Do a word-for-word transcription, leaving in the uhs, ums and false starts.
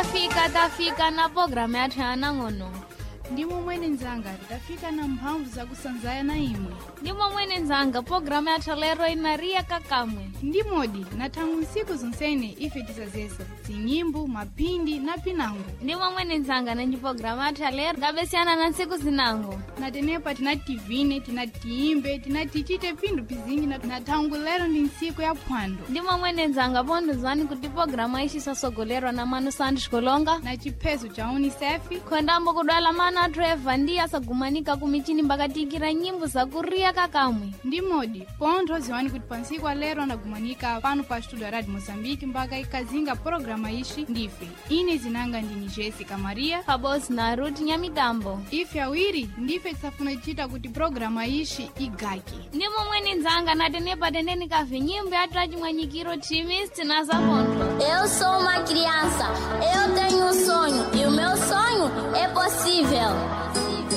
tafika tafika na programu yathu ya Anang'ono. Ndimo mwene nzanga tafika na mphamvu za kusanzaya na imwe. Ndimo mwene nzanga programu yathu lero inaria kakamwe. Ndimodi na tangu nsiku zonsene ife tisazesa zinyimbo, mapindi na pinango. Ndimo mwene nzanga na programu yathu lero gabesiana na nsiku zinango. Na tenepa tina tivine, tina tiimbe, tina tichite pindu pizingi na, na tangu lero ndi nsiku ya phwando. Ndimo mwene nzanga pondo zwani kuti programu ishi sasogolerwa na Manu Santos Kolonga na chipeso cha UNICEF kwendambo kudwala mana Trevor ndi asagumanika kumichini mbakatikira nyimbo za kuria kakamwe. Ndimodi pontho ziwani kuti pansiku lero anagumanika pano pa studio Radio Mozambique mpaka ikazinga programa ishi ndife. Ine zinanga ndini Jessica Maria Pabos na Ruth Nyamitambo. Ife awiri ndife tisafuna chita kuti programa ishi igaki. Ndimo mwene nzanga na tenepa tendeni kafe nyimbo yathu mwanyikiro Timist na Zapontho. Eu sou uma criança, eu tenho um sonho e o meu sonho é possível.